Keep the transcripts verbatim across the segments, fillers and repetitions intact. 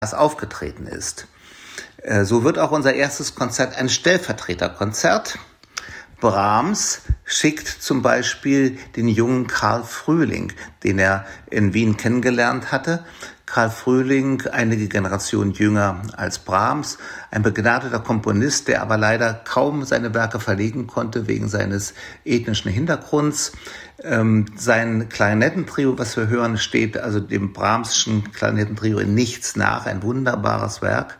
aufgetreten ist. So wird auch unser erstes Konzert ein Stellvertreterkonzert. Brahms schickt zum Beispiel den jungen Karl Frühling, den er in Wien kennengelernt hatte. Karl Frühling, einige Generationen jünger als Brahms, ein begnadeter Komponist, der aber leider kaum seine Werke verlegen konnte wegen seines ethnischen Hintergrunds. Ähm, sein Klarinettentrio, was wir hören, steht also dem Brahmschen Klarinettentrio in nichts nach, ein wunderbares Werk.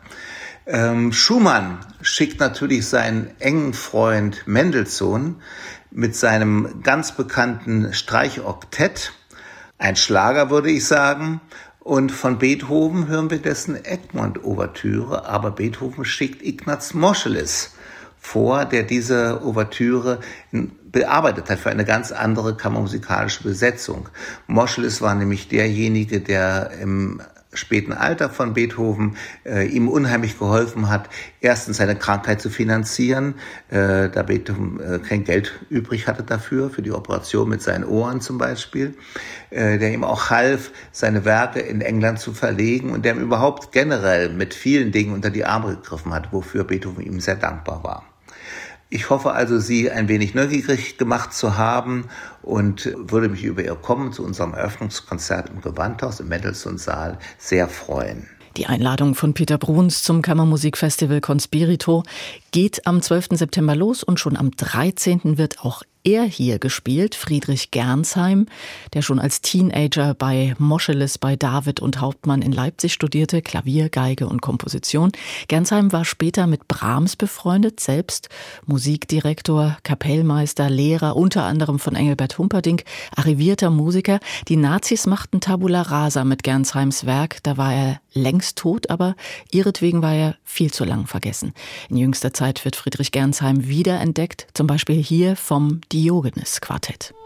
Ähm, Schumann schickt natürlich seinen engen Freund Mendelssohn mit seinem ganz bekannten Streichoktett, ein Schlager, würde ich sagen. Und von Beethoven hören wir dessen Egmont-Ouvertüre, aber Beethoven schickt Ignaz Moscheles vor, der diese Ouvertüre bearbeitet hat für eine ganz andere kammermusikalische Besetzung. Moscheles war nämlich derjenige, der im späten Alter von Beethoven äh, ihm unheimlich geholfen hat, erstens seine Krankheit zu finanzieren, äh, da Beethoven äh, kein Geld übrig hatte dafür, für die Operation mit seinen Ohren zum Beispiel, äh, der ihm auch half, seine Werke in England zu verlegen und der ihm überhaupt generell mit vielen Dingen unter die Arme gegriffen hat, wofür Beethoven ihm sehr dankbar war. Ich hoffe also, Sie ein wenig neugierig gemacht zu haben und würde mich über Ihr Kommen zu unserem Eröffnungskonzert im Gewandhaus im Mendelssohn-Saal sehr freuen. Die Einladung von Peter Bruns zum Kammermusikfestival Conspirito geht am zwölften September los und schon am dreizehnten wird auch er hier gespielt, Friedrich Gernsheim, der schon als Teenager bei Moscheles, bei David und Hauptmann in Leipzig studierte, Klavier, Geige und Komposition. Gernsheim war später mit Brahms befreundet, selbst Musikdirektor, Kapellmeister, Lehrer, unter anderem von Engelbert Humperdinck, arrivierter Musiker. Die Nazis machten Tabula Rasa mit Gernsheims Werk, da war er längst tot, aber ihretwegen war er viel zu lang vergessen. In jüngster Zeit wird Friedrich Gernsheim wiederentdeckt, zum Beispiel hier vom Diogenes-Quartett.